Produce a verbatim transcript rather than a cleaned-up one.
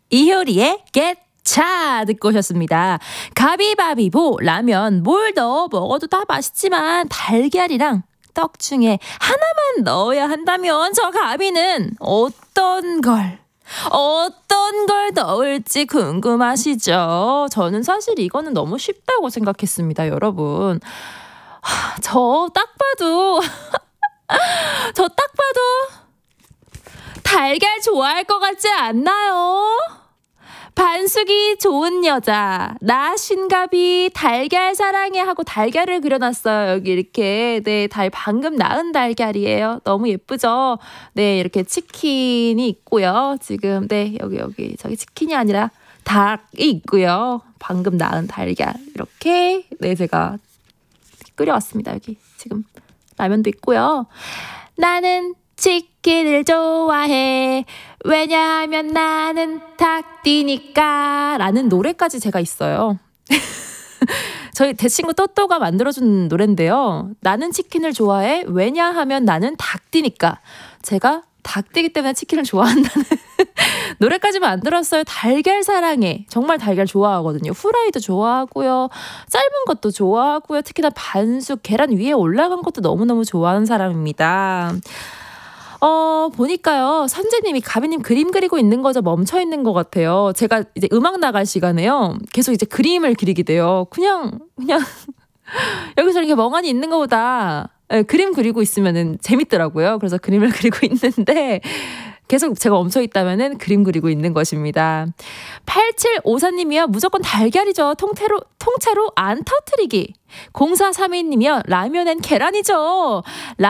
이효리의 Get 차 듣고 오셨습니다. 가비바비보 라면 뭘 넣어 먹어도 다 맛있지만 달걀이랑 떡 중에 하나만 넣어야 한다면 저 가비는 어떤 걸 어떤 걸 넣을지 궁금하시죠? 저는 사실 이거는 너무 쉽다고 생각했습니다, 여러분. 저 딱 봐도 저 딱 봐도 달걀 좋아할 것 같지 않나요? 반숙이 좋은 여자, 나 신갑이 달걀 사랑해 하고 달걀을 그려놨어요. 여기 이렇게 네, 달 방금 낳은 달걀이에요. 너무 예쁘죠? 네, 이렇게 치킨이 있고요. 지금 네, 여기 여기 저기 치킨이 아니라 닭이 있고요. 방금 낳은 달걀 이렇게 네, 제가 끓여왔습니다. 여기 지금 라면도 있고요. 나는 치킨을 좋아해. 왜냐하면 나는 닭띠니까 라는 노래까지 제가 있어요. 저희 대친구 또또가 만들어준 노래인데요. 나는 치킨을 좋아해. 왜냐하면 나는 닭띠니까. 제가 닭띠기 때문에 치킨을 좋아한다는 노래까지 만들었어요. 달걀 사랑해. 정말 달걀 좋아하거든요. 후라이도 좋아하고요. 삶은 것도 좋아하고요. 특히나 반숙 계란 위에 올라간 것도 너무너무 좋아하는 사람입니다. 어, 보니까요, 선재님이 가비님 그림 그리고 있는 거죠. 멈춰 있는 것 같아요. 제가 이제 음악 나갈 시간에요. 계속 이제 그림을 그리게 돼요. 그냥, 그냥, 여기서 이렇게 멍하니 있는 것보다 네, 그림 그리고 있으면은 재밌더라고요. 그래서 그림을 그리고 있는데, 계속 제가 멈춰 있다면은 그림 그리고 있는 것입니다. 팔칠오사님이요. 무조건 달걀이죠. 통째로, 통째로 안 터트리기. 공사삼이님이요. 라면엔 계란이죠.